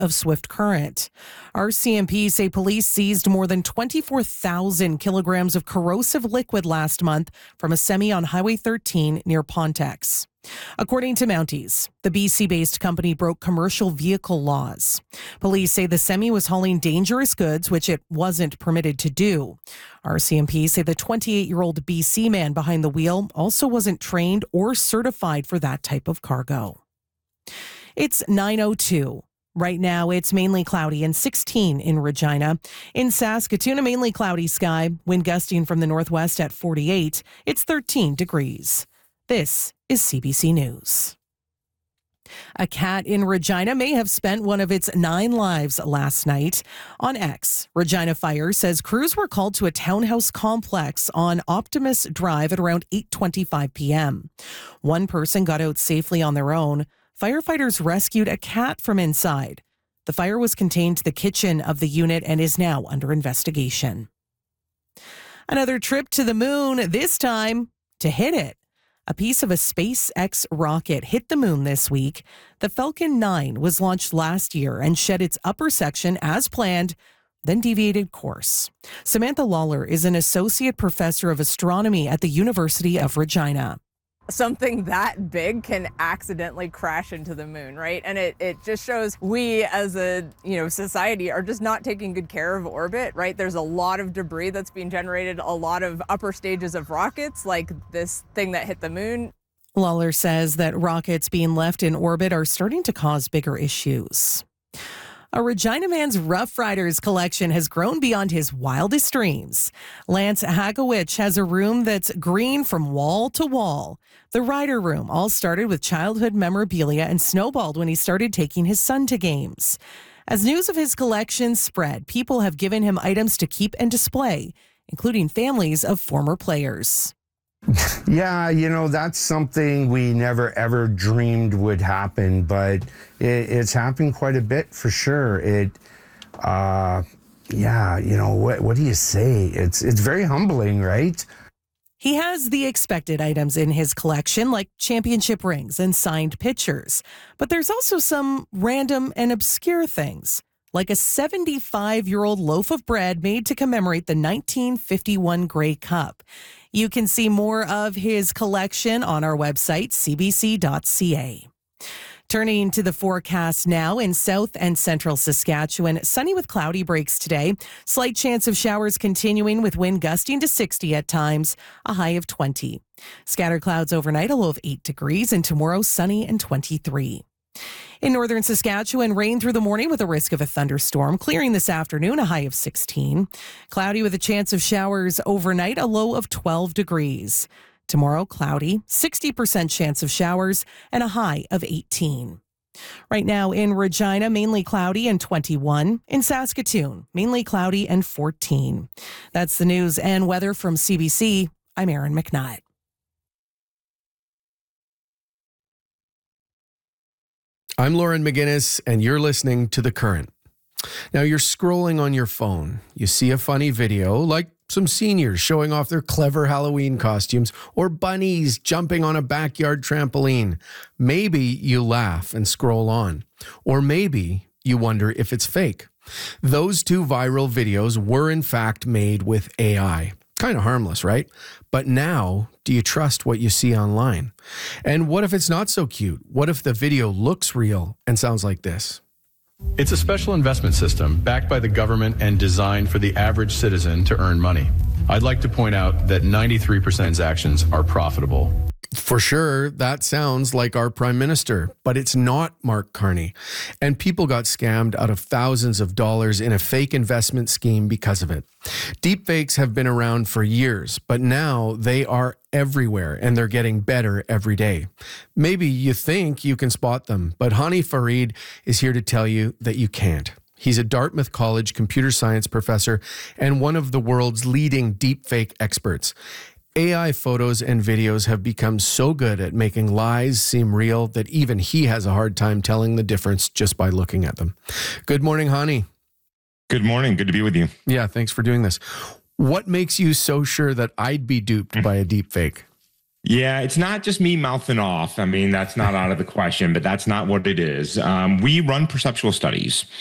of swift current. RCMP say police seized more than 24,000 kilograms of corrosive liquid last month from a semi on Highway 13 near Pontex. According to Mounties, the BC-based company broke commercial vehicle laws. Police say the semi was hauling dangerous goods, which it wasn't permitted to do. RCMP say the 28-year-old BC man behind the wheel also wasn't trained or certified for that type of cargo. It's 9:02. Right now, it's mainly cloudy and 16 in Regina. In Saskatoon, a mainly cloudy sky, wind gusting from the northwest at 48. It's 13 degrees. This is CBC News. A cat in Regina may have spent one of its 9 lives last night. On X, Regina Fire says crews were called to a townhouse complex on Optimus Drive at around 8:25 p.m. One person got out safely on their own. Firefighters rescued a cat from inside. The fire was contained to the kitchen of the unit and is now under investigation. Another trip to the moon, this time to hit it. A piece of a SpaceX rocket hit the moon this week. The Falcon 9 was launched last year and shed its upper section as planned, then deviated course. Samantha Lawler is an associate professor of astronomy at the University of Regina. Something that big can accidentally crash into the moon, right? And it just shows we as a society are just not taking good care of orbit, right? There's a lot of debris that's being generated, a lot of upper stages of rockets like this thing that hit the moon. Lawler says that rockets being left in orbit are starting to cause bigger issues. A Regina man's Rough Riders collection has grown beyond his wildest dreams. Lance Hagowich has a room that's green from wall to wall. The Rider Room all started with childhood memorabilia and snowballed when he started taking his son to games. As news of his collection spread, people have given him items to keep and display, including families of former players. Yeah, that's something we never ever dreamed would happen, but it's happened quite a bit for sure. What do you say? It's very humbling, right? He has the expected items in his collection, like championship rings and signed pictures. But there's also some random and obscure things, like a 75-year-old loaf of bread made to commemorate the 1951 Grey Cup. You can see more of his collection on our website, cbc.ca. Turning to the forecast now in south and central Saskatchewan, sunny with cloudy breaks today. Slight chance of showers continuing with wind gusting to 60 at times, a high of 20. Scattered clouds overnight, a low of 8 degrees, and tomorrow sunny and 23. In northern Saskatchewan, rain through the morning with a risk of a thunderstorm. Clearing this afternoon, a high of 16. Cloudy with a chance of showers overnight, a low of 12 degrees. Tomorrow, cloudy, 60% chance of showers, and a high of 18. Right now in Regina, mainly cloudy and 21. In Saskatoon, mainly cloudy and 14. That's the news and weather from CBC. I'm Erin McNutt. I'm Lauren McGinnis, and you're listening to The Current. Now, you're scrolling on your phone. You see a funny video, like some seniors showing off their clever Halloween costumes, or bunnies jumping on a backyard trampoline. Maybe you laugh and scroll on, or maybe you wonder if it's fake. Those 2 viral videos were in fact made with AI. Kind of harmless, right? But now, do you trust what you see online? And what if it's not so cute? What if the video looks real and sounds like this? It's a special investment system backed by the government and designed for the average citizen to earn money. I'd like to point out that 93% of transactions are profitable. For sure, that sounds like our prime minister, but it's not Mark Carney. And people got scammed out of thousands of dollars in a fake investment scheme because of it. Deepfakes have been around for years, but now they are everywhere and they're getting better every day. Maybe you think you can spot them, but Hani Farid is here to tell you that you can't. He's a Dartmouth College computer science professor and one of the world's leading deepfake experts. AI photos and videos have become so good at making lies seem real that even he has a hard time telling the difference just by looking at them. Good morning, Hani. Good morning. Good to be with you. Yeah, thanks for doing this. What makes you so sure that I'd be duped by a deep fake? Yeah, it's not just me mouthing off. I mean, that's not out of the question, but that's not what it is. We run perceptual studies.